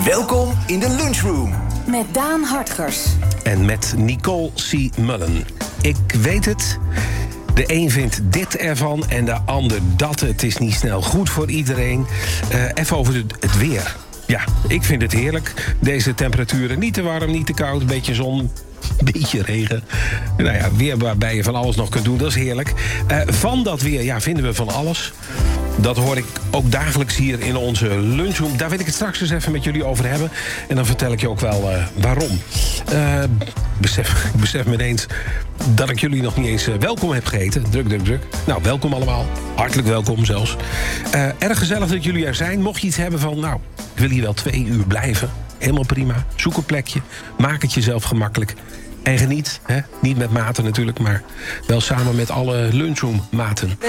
Welkom in de lunchroom. Met Daan Hartgers. En met Nicole C. Mullen. Ik weet het. De een vindt dit ervan en de ander dat. Het is niet snel goed voor iedereen. Even over het weer. Ja, ik vind het heerlijk. Deze temperaturen, niet te warm, niet te koud. Een beetje zon, een beetje regen. Nou ja, weer waarbij je van alles nog kunt doen, dat is heerlijk. Van dat weer, ja, vinden we van alles. Dat hoor ik ook dagelijks hier in onze lunchroom. Daar wil ik het straks eens even met jullie over hebben. En dan vertel ik je ook wel waarom. Ik besef me ineens dat ik jullie nog niet eens welkom heb geheten. Druk. Nou, welkom allemaal. Hartelijk welkom zelfs. Erg gezellig dat jullie er zijn. Mocht je iets hebben van, nou, ik wil hier wel 2 uur blijven. Helemaal prima. Zoek een plekje. Maak het jezelf gemakkelijk. En geniet. Hè? Niet met maten natuurlijk, maar wel samen met alle lunchroom maten.